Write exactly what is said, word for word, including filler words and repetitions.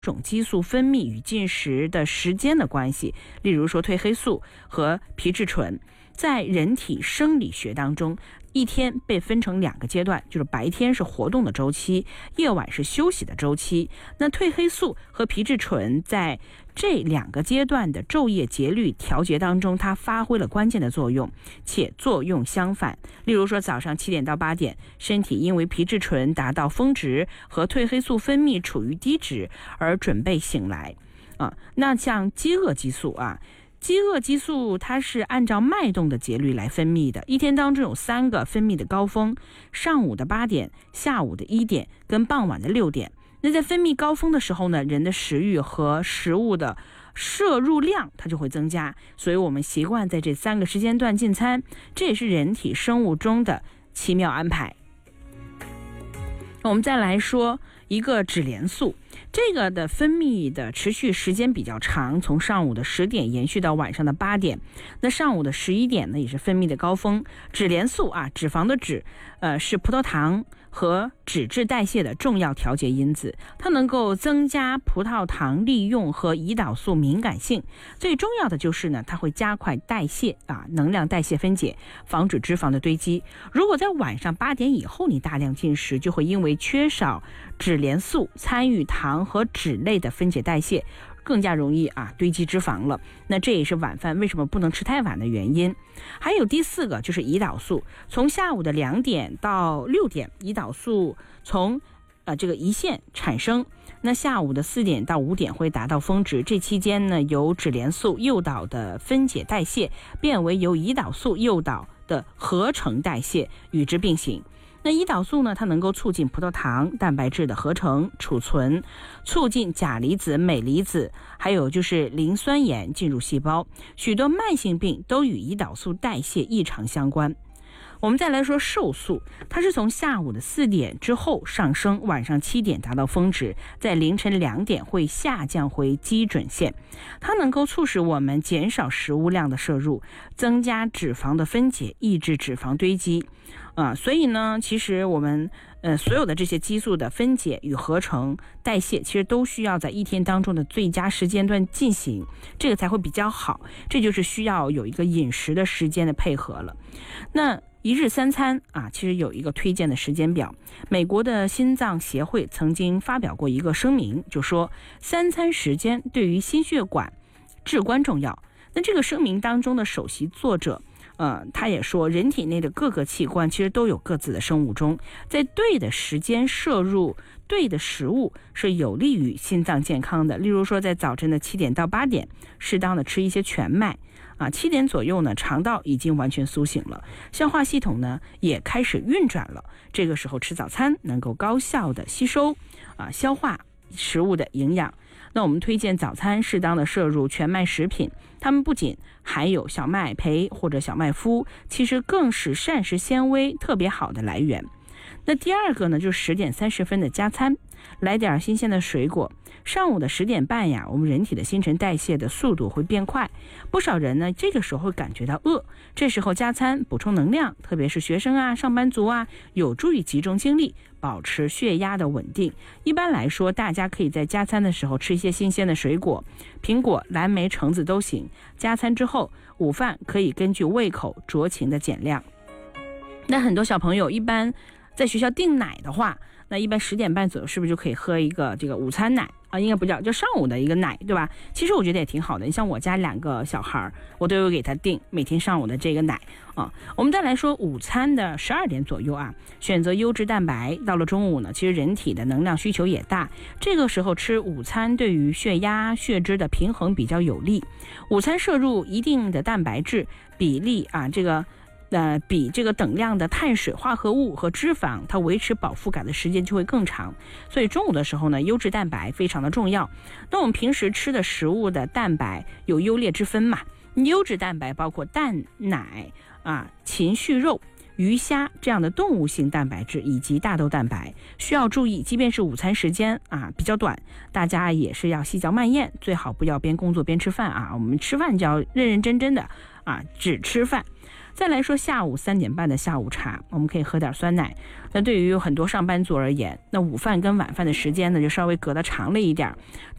种激素分泌与进食的时间的关系，例如说褪黑素和皮质醇，在人体生理学当中，一天被分成两个阶段，就是白天是活动的周期，夜晚是休息的周期。那褪黑素和皮质醇在这两个阶段的昼夜节律调节当中，它发挥了关键的作用，且作用相反。例如说早上七点到八点，身体因为皮质醇达到峰值和褪黑素分泌处于低值而准备醒来啊。那像饥饿激素啊，饥饿激素它是按照脉动的节律来分泌的，一天当中有三个分泌的高峰，上午的八点、下午的一点跟傍晚的六点。那在分泌高峰的时候呢，人的食欲和食物的摄入量它就会增加，所以我们习惯在这三个时间段进餐，这也是人体生物钟的奇妙安排。我们再来说一个脂联素，这个的分泌的持续时间比较长，从上午的十点延续到晚上的八点。那上午的十一点呢，也是分泌的高峰。脂联素啊，脂肪的脂，呃，是葡萄糖和脂质代谢的重要调节因子，它能够增加葡萄糖利用和胰岛素敏感性。最重要的就是呢，它会加快代谢啊，能量代谢分解，防止脂肪的堆积。如果在晚上八点以后你大量进食，就会因为缺少脂联素参与糖和脂类的分解代谢，更加容易啊堆积脂肪了。那这也是晚饭为什么不能吃太晚的原因。还有第四个就是胰岛素，从下午的两点到六点，胰岛素从呃这个胰腺产生，那下午的四点到五点会达到峰值，这期间呢，由脂联素诱导的分解代谢变为由胰岛素诱导的合成代谢，与之并行。那胰岛素呢，它能够促进葡萄糖、蛋白质的合成、储存，促进钾离子、镁离子，还有就是磷酸盐进入细胞。许多慢性病都与胰岛素代谢异常相关。我们再来说瘦素，它是从下午的四点之后上升，晚上七点达到峰值，在凌晨两点会下降回基准线。它能够促使我们减少食物量的摄入，增加脂肪的分解，抑制脂肪堆积。啊，所以呢，其实我们呃所有的这些激素的分解与合成代谢，其实都需要在一天当中的最佳时间段进行，这个才会比较好。这就是需要有一个饮食的时间的配合了。那一日三餐啊，其实有一个推荐的时间表。美国的心脏协会曾经发表过一个声明，就说三餐时间对于心血管至关重要。那这个声明当中的首席作者呃，他也说，人体内的各个器官其实都有各自的生物钟，在对的时间摄入对的食物是有利于心脏健康的。例如说，在早晨的七点到八点，适当的吃一些全麦啊，七点左右呢，肠道已经完全苏醒了，消化系统呢也开始运转了。这个时候吃早餐能够高效的吸收啊，消化食物的营养。那我们推荐早餐适当的摄入全麦食品，它们不仅含有小麦胚或者小麦麸，其实更是膳食纤维特别好的来源。那第二个呢，就是十点三十分的加餐，来点新鲜的水果。上午的十点半呀，我们人体的新陈代谢的速度会变快，不少人呢这个时候会感觉到饿，这时候加餐补充能量，特别是学生啊、上班族啊，有助于集中精力，保持血压的稳定。一般来说，大家可以在加餐的时候吃一些新鲜的水果，苹果、蓝莓、橙子都行。加餐之后，午饭可以根据胃口酌情的减量。那很多小朋友一般在学校订奶的话，那一般十点半左右是不是就可以喝一个这个午餐奶啊？应该不叫，就上午的一个奶，对吧？其实我觉得也挺好的。你像我家两个小孩，我都有给他订每天上午的这个奶啊。我们再来说午餐的十二点左右啊，选择优质蛋白。到了中午呢，其实人体的能量需求也大，这个时候吃午餐对于血压、血脂的平衡比较有利。午餐摄入一定的蛋白质比例啊，这个。呃，比这个等量的碳水化合物和脂肪，它维持饱腹感的时间就会更长。所以中午的时候呢，优质蛋白非常的重要。那我们平时吃的食物的蛋白有优劣之分嘛？优质蛋白包括蛋、奶啊、禽畜肉、鱼虾这样的动物性蛋白质以及大豆蛋白。需要注意，即便是午餐时间啊比较短，大家也是要细嚼慢咽，最好不要边工作边吃饭啊。我们吃饭就要认认真真的啊，只吃饭。 再来说下午三点半的下午茶，我们可以喝点酸奶。那对于很多上班族而言，那午饭跟晚饭的时间呢就稍微隔得长了一点。